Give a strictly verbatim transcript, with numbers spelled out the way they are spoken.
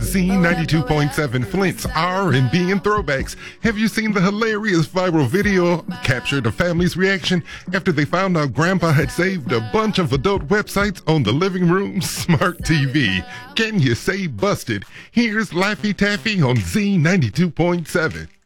Z ninety-two point seven Flint's R and B and throwbacks. Have you seen the hilarious viral video captured a family's reaction after they found out Grandpa had saved a bunch of adult websites on the living room smart T V? Can you say busted? Here's Laffy Taffy on Z ninety-two point seven.